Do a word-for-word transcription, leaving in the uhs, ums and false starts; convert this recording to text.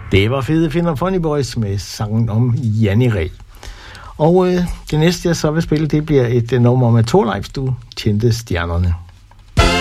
Det var Fede Finn og Funny Boys med sangen om Janni Ræ. Og øh, det næste, jeg så vil spille, det bliver et nummer med Thorleifs Du kendte stjernerne.